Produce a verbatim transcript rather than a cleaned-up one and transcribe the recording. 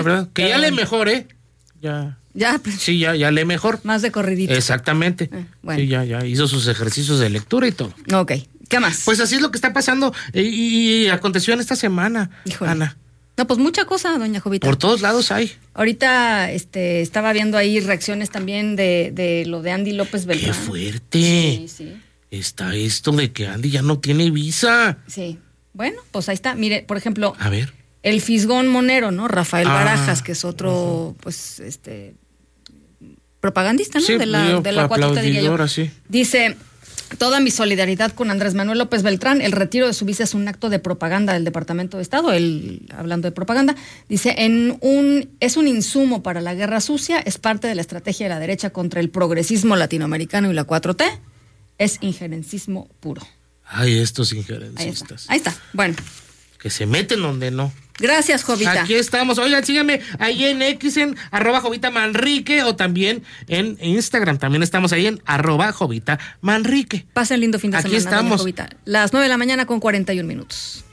¿verdad? Que ya lee mejor, ¿eh? Ya. Ya, pues, sí, ya, ya lee mejor. Más de corridito. Exactamente. Eh, bueno. Sí, ya, ya hizo sus ejercicios de lectura y todo. Ok, ¿qué más? Pues así es lo que está pasando y, y aconteció en esta semana, Híjole. Ana. No, pues mucha cosa, doña Jovita. Por todos lados hay. Ahorita este, estaba viendo ahí reacciones también de, de lo de Andy López Beltrán. ¡Qué fuerte! Sí, sí. Está esto de que Andy ya no tiene visa. Sí. Bueno, pues ahí está. Mire, por ejemplo, A ver. el fisgón monero, ¿no? Rafael Ah, Barajas, que es otro, uh-huh. pues, este, propagandista, ¿no? Sí, de la, de la cuatro T, diría yo. Sí. Dice, toda mi solidaridad con Andrés Manuel López Beltrán, el retiro de su visa es un acto de propaganda del Departamento de Estado, él, hablando de propaganda, dice, en un, es un insumo para la guerra sucia, es parte de la estrategia de la derecha contra el progresismo latinoamericano y la cuatro T, es injerencismo puro. Ay, estos Ahí injerencistas. está, ahí está. Bueno. Que se meten donde no. Gracias, Jovita. Aquí estamos. Oigan, síganme ahí en X en arroba Jovita Manrique o también en Instagram. También estamos ahí en arroba Jovita Manrique. Pasen lindo fin de Aquí semana. Aquí estamos. Jovita. Las nueve de la mañana con cuarenta y un minutos.